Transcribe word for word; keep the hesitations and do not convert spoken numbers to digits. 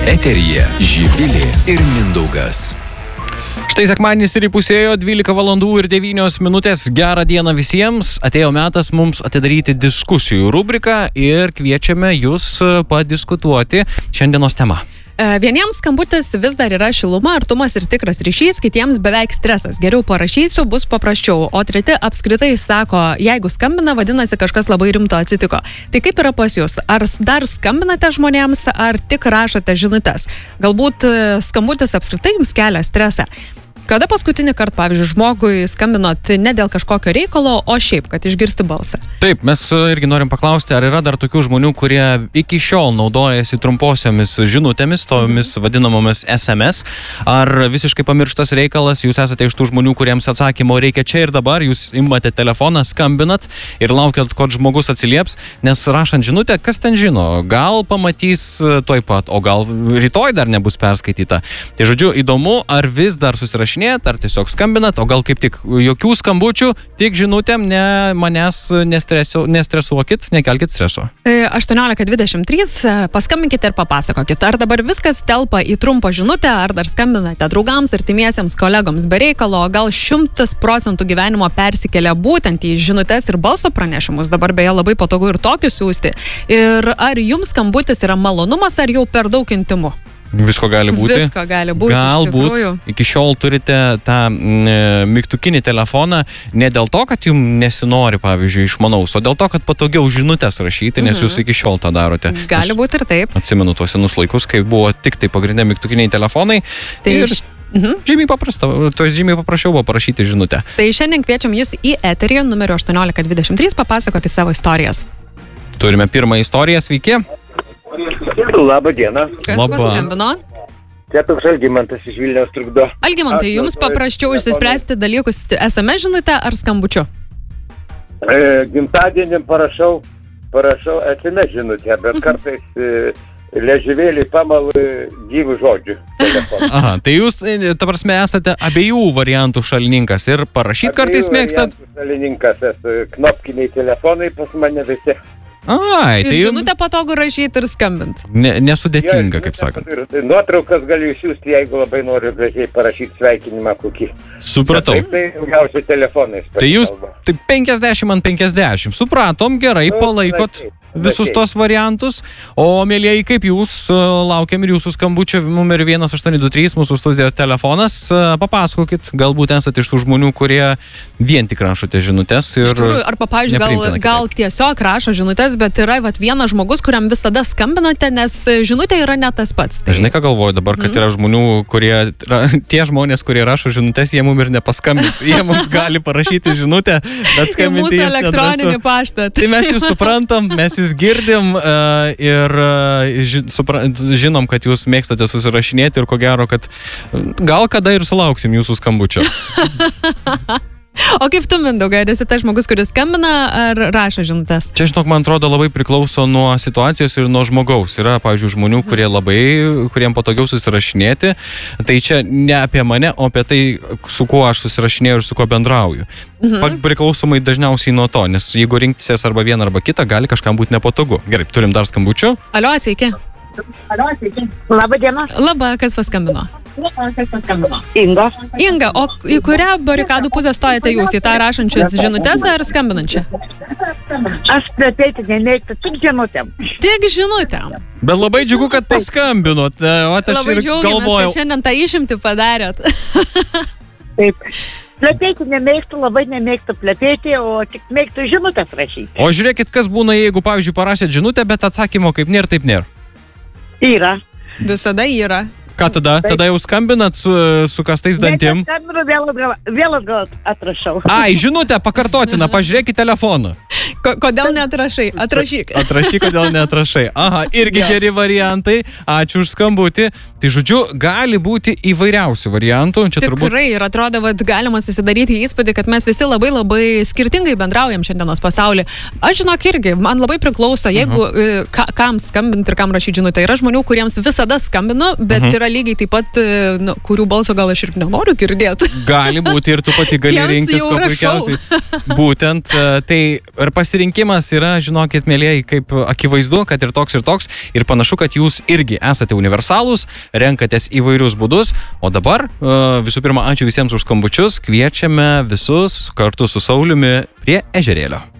Eteryje Živilė ir Mindaugas. Štai sekmadienis ir įpusėjo dvylika valandų ir devynios minutės. Gerą dieną visiems. Atėjo metas mums atidaryti diskusijų rubriką ir kviečiame jūs padiskutuoti šiandienos tema. Vieniems skambutis vis dar yra šiluma, artumas ir tikras ryšys, kitiems beveik stresas. Geriau parašysiu, bus paprasčiau. O treti apskritai sako, jeigu skambina, vadinasi kažkas labai rimto atsitiko. Tai kaip yra pas jūs? Ar dar skambinate žmonėms, ar tik rašote žinutes? Galbūt skambutis apskritai jums kelia stresą. Kada paskutinį kartą, pavyzdžiui, žmogui skambinot ne dėl kažkokio reikalo, o šiaip, kad išgirsti balsą? Taip, mes irgi norim paklausti, ar yra dar tokių žmonių, kurie iki šiol naudojasi trumposiomis žinutėmis, tomis vadinamomis es em es, ar visiškai pamirštas reikalas, jūs esate iš tų žmonių, kuriems atsakymo reikia čia ir dabar, jūs imate telefoną, skambinat ir laukiat, kad žmogus atsilieps, nes rašant žinutę, kas ten žino, gal pamatys tuoj pat, o gal rytoj dar nebus perskaityta. Tai žodžiu, įdomu, ar vis dar susirašinėt, ar tiesiog skambinat, o gal kaip tik jokių skambučių, tik žinutėm, ne manęs nestresu, nestresuokit, nekelkit streso. aštuoniolika dvidešimt trys, paskambinkite ir papasakokit, ar dabar viskas telpa į trumpą žinutę, ar dar skambinate draugams, artimiesiems, kolegoms be reikalo, gal šimtas procentų gyvenimo persikelia būtent į žinutes ir balso pranešimus, dabar beje labai patogu ir tokius siųsti. Ir ar jums skambutis yra malonumas, ar jau per daug intimu? Visko gali būti. Visko gali būti, Galbūt iš tikrųjų. Iki šiol turite tą e, mygtukinį telefoną ne dėl to, kad jums nesinori, pavyzdžiui, išmanaus, o dėl to, kad patogiau žinutės rašyti, nes jūs iki šiol tą darote. Gali būti ir taip. Atsimenu tuos senus laikus, kai buvo tik tai pagrindė mygtukiniai telefonai. Tai ir iš... mhm. žymiai paprasta, to žymiai paprašiau buvo parašyti žinutę. Tai šiandien kviečiam jūs į eterį numeriu aštuoniolika dvidešimt trys papasakoti savo istorijas. Turime pirmą istoriją, sveiki. Labą dieną. Kas Labą. paskambino? Čia toks Algimantas iš Vilniaus trukdo. Algimantai, Aš jums naudoju paprasčiau telefoną. išsispręsti dalykus es em es žinutę ar skambučiu? E, gimtadienį parašau, parašau es em es žinutę, bet kartais e, leživėlį pamalu gyvų žodžių. telefoną. Aha, tai jūs, e, ta prasme, esate abiejų variantų šalininkas ir parašyti kartais Abiejų mėgstat. variantų Šalininkas esu, knopkiniai telefonai pas mane visi. Ai, Ir tai jums žinutę patogu rašyti ir skambint. ne, nesudėtinga, Jo, kaip sakant. Ir nuotraukas galiu išsiųsti, jeigu labai noriu gražiai parašyti sveikinimą kokį. Supratau. Taip, tai daugiausiai telefonais. Tai jūs pasikalba. tai penkiasdešimt ant penkiasdešimt. Supratom, gerai, Nu, palaikot plačiai, visus plačiai. tos variantus. O, mielieji, kaip jūs, e, laukiam ir jūsų skambučio numeriu vienas aštuoni du trys, mūsų studijos telefonas. E, Papasakokit, galbūt esate iš tų žmonių, kurie vien tik rašote žinutes. Ir Iš tikrųjų, arba, pavyzdžiui, gal, nepriimtina gal tiesiog rašo žinutės, bet yra vat, vienas žmogus, kuriam visada skambinate, nes žinutė yra ne tas pats. Tai... Žinai, ką galvoju dabar, kad yra žmonių, kurie, ra, tie žmonės, kurie rašo žinutes, jie mums ir nepaskambins. Jie mums gali parašyti žinutę, bet Į skambinti mūsų jiems elektroninį neadresu. paštą. Tai mes jūs suprantam, mes jūs girdim uh, ir uh, ži, supra, žinom, kad jūs mėgstate susirašinėti ir ko gero, kad gal kada ir sulauksim jūsų skambučio. O kaip tu, Mindaugai, ar esi tas žmogus, kuris skambina ar rašo žinutės? Čia, žinok, man atrodo, labai priklauso nuo situacijos ir nuo žmogaus. Yra, pavyzdžiui, žmonių, kurie labai, kuriem patogiau susirašinėti. Tai čia ne apie mane, o apie tai, su kuo aš susirašinėjau ir su kuo bendrauju. Mhm. Priklausomai dažniausiai nuo to, nes jeigu rinktisės arba vieną arba kitą, gali kažkam būti nepatogu. Gerai, turim dar skambučių. Alio, sveiki. Labą dieną. Labą, kas paskambino? Inga. Inga, o į kurią barikadų pusę stojate jūs? Į tą rašančias žinutės ar skambinančią? Aš plepėti nemėgstu, tik žinutėm. Tik žinutėm. Bet labai džiugu, kad paskambinot. O aš Labai ir džiaugiamės, galvojau. kad šiandien tą išimtį padarėt. Taip. Plepėti nemėgstu, labai nemėgstu plepėti, o tik mėgstu žinutės rašyti. O žiūrėkit, kas būna, jeigu, pavyzdžiui, parašėt žinutę, bet atsakymo kaip nėra, taip nėra. Yra. Visada yra. Ką tada? Tada jau skambinat su, su kastais dantim? Skambinu, vėl atgal, vėl atgal atrašau. Ai, žinutę pakartotina, pažiūrėkit telefoną. Ko, kodėl neatrašai? Atrašyk. Atrašyk, kodėl neatrašai. Aha, irgi geri variantai. Ačiū už skambutį. Tai žodžiu, gali būti įvairiausių variantų. Čia turbūt... Tikrai, ir atrodo, kad galima susidaryti įspūdį, kad mes visi labai labai skirtingai bendraujam šiandienos pasaulyje. Aš žinok irgi, man labai priklauso, jeigu uh-huh. ka, kam skambinti ir kam rašyti žinutę. Yra žmonių, kuriems visada skambinu, bet uh-huh. yra yra lygiai taip pat, nu, kurių balso gal aš ir nenoriu girdėti. Gali būti ir tu pati gali Tiems rinktis, jau ko rašau. puikiausiai. Būtent, e, tai ir pasirinkimas yra, žinokit, mėlėjai, kaip akivaizdu, kad ir toks ir toks. Ir panašu, kad jūs irgi esate universalūs, renkatės įvairius būdus. O dabar, e, visų pirma, ačiū visiems už skambučius. Kviečiame visus kartu su Sauliumi prie ežerėlio.